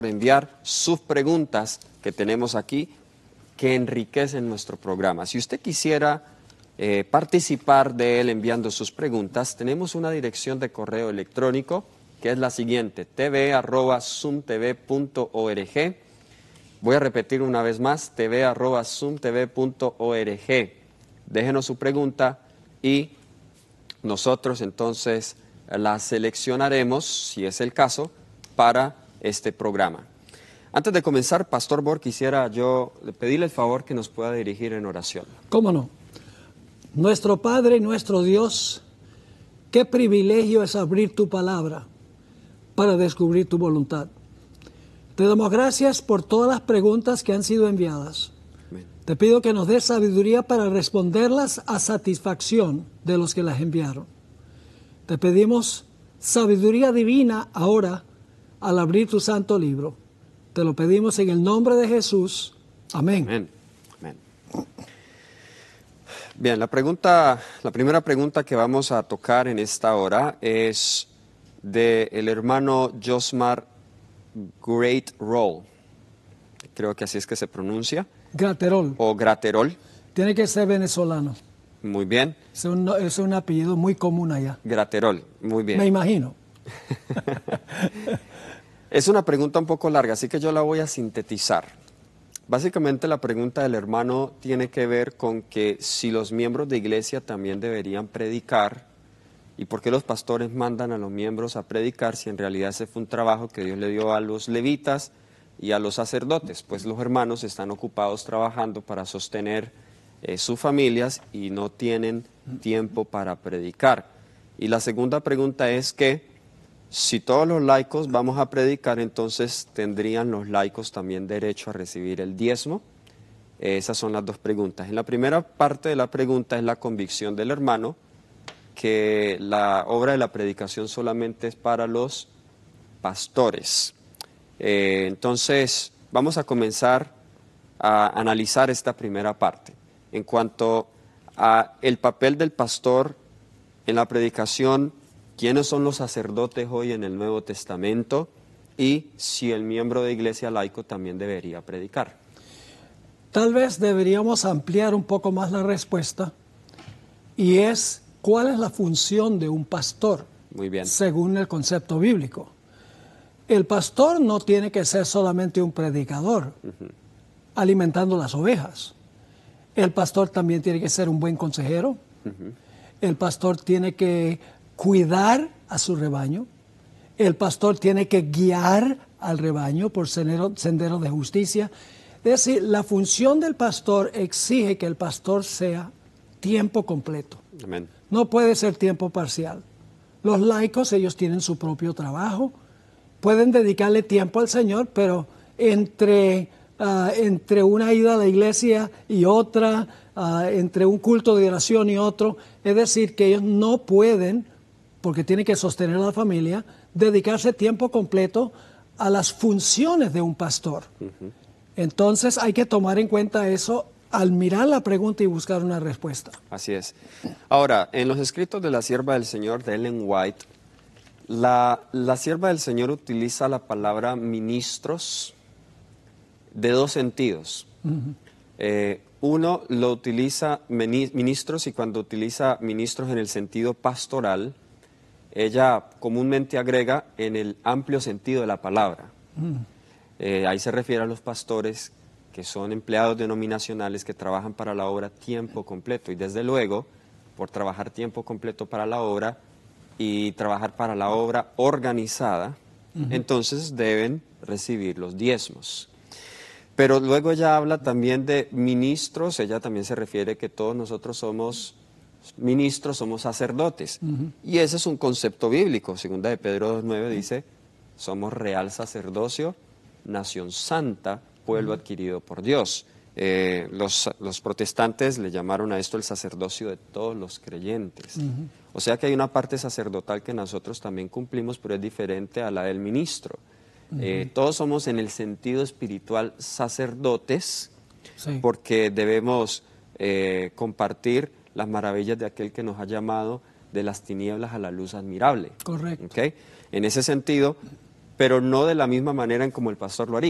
enviar sus preguntas que tenemos aquí que enriquecen nuestro programa. Si usted quisiera participar de él enviando sus preguntas, tenemos una dirección de correo electrónico que es la siguiente: tv@zoomtv.org. Voy a repetir una vez más: tv@zoomtv.org. Déjenos su pregunta y nosotros entonces la seleccionaremos, si es el caso, para este programa. Antes de comenzar, Pastor Borg, quisiera yo pedirle el favor que nos pueda dirigir en oración. ¿Cómo no? Nuestro Padre y nuestro Dios, qué privilegio es abrir tu palabra para descubrir tu voluntad. Te damos gracias por todas las preguntas que han sido enviadas. Amén. Te pido que nos des sabiduría para responderlas a satisfacción de los que las enviaron. Te pedimos sabiduría divina ahora al abrir tu santo libro. Te lo pedimos en el nombre de Jesús. Amén. Amén. Amén. Bien, la primera pregunta que vamos a tocar en esta hora es del hermano Josmar Great Roll. Creo que así es que se pronuncia. Graterol. O Graterol. Tiene que ser venezolano. Muy bien. Es un apellido muy común allá. Graterol. Muy bien. Me imagino. Es una pregunta un poco larga, así que yo la voy a sintetizar. Básicamente la pregunta del hermano tiene que ver con que si los miembros de iglesia también deberían predicar, y por qué los pastores mandan a los miembros a predicar si en realidad ese fue un trabajo que Dios le dio a los levitas y a los sacerdotes, pues los hermanos están ocupados trabajando para sostener sus familias y no tienen tiempo para predicar. Y la segunda pregunta es que si todos los laicos vamos a predicar, entonces ¿tendrían los laicos también derecho a recibir el diezmo? Esas son las dos preguntas. En la primera parte de la pregunta es la convicción del hermano, que la obra de la predicación solamente es para los pastores. Entonces, vamos a comenzar a analizar esta primera parte. En cuanto a el papel del pastor en la predicación, quiénes son los sacerdotes hoy en el Nuevo Testamento y si el miembro de iglesia laico también debería predicar. Tal vez deberíamos ampliar un poco más la respuesta, y es ¿cuál es la función de un pastor? Muy bien. Según el concepto bíblico. El pastor no tiene que ser solamente un predicador, alimentando las ovejas. El pastor también tiene que ser un buen consejero. El pastor tiene que cuidar a su rebaño. El pastor tiene que guiar al rebaño por sendero de justicia. Es decir, la función del pastor exige que el pastor sea tiempo completo. Amén. No puede ser tiempo parcial. Los laicos, ellos tienen su propio trabajo, pueden dedicarle tiempo al Señor, pero entre una ida a la iglesia y otra, entre un culto de oración y otro, es decir, que ellos no pueden, porque tienen que sostener a la familia, dedicarse tiempo completo a las funciones de un pastor. Entonces hay que tomar en cuenta eso al mirar la pregunta y buscar una respuesta. Así es. Ahora, en los escritos de la sierva del Señor de Ellen White, la sierva del Señor utiliza la palabra ministros de dos sentidos. Uno lo utiliza ministros, y cuando utiliza ministros en el sentido pastoral, ella comúnmente agrega en el amplio sentido de la palabra. Ahí se refiere a los pastores que son empleados denominacionales que trabajan para la obra tiempo completo. Y desde luego, por trabajar tiempo completo para la obra y trabajar para la obra organizada, entonces deben recibir los diezmos. Pero luego ella habla también de ministros, ella también se refiere que todos nosotros somos ministros, somos sacerdotes. Y ese es un concepto bíblico. Segunda de Pedro 2:9 dice, somos real sacerdocio, nación santa, pueblo adquirido por Dios. Los protestantes le llamaron a esto el sacerdocio de todos los creyentes. O sea que hay una parte sacerdotal que nosotros también cumplimos, pero es diferente a la del ministro. Todos somos en el sentido espiritual sacerdotes, Sí. porque debemos compartir las maravillas de aquel que nos ha llamado de las tinieblas a la luz admirable. Correcto. ¿Okay? En ese sentido, pero no de la misma manera en como el pastor lo haría.